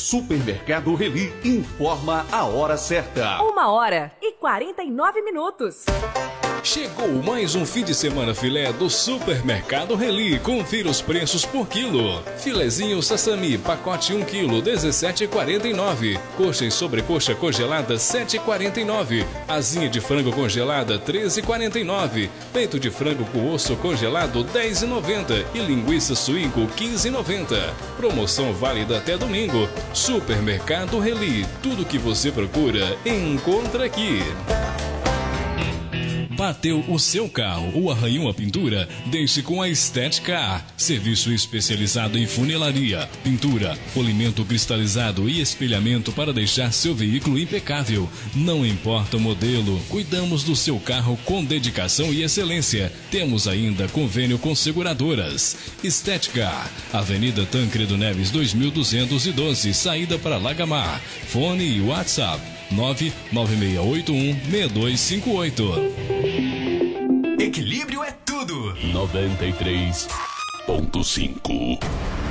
Supermercado Reli informa a hora certa. 1h49. Chegou mais um fim de semana filé do Supermercado Reli. Confira os preços por quilo. Filezinho sassami, pacote 1 kg, 17,49. Coxa e sobrecoxa congelada, 7,49. Asinha de frango congelada, 13,49. Peito de frango com osso congelado, 10,90. E linguiça suíno, 15,90. Promoção válida até domingo. Supermercado Reli. Tudo que você procura, encontra aqui. Bateu o seu carro ou arranhou a pintura? Deixe com a Estética. Serviço especializado em funilaria, pintura, polimento cristalizado e espelhamento para deixar seu veículo impecável. Não importa o modelo, cuidamos do seu carro com dedicação e excelência. Temos ainda convênio com seguradoras. Estética. Avenida Tancredo Neves 2212, saída para Lagamar. Fone e WhatsApp 99681-6258. Equilíbrio é tudo. 93.5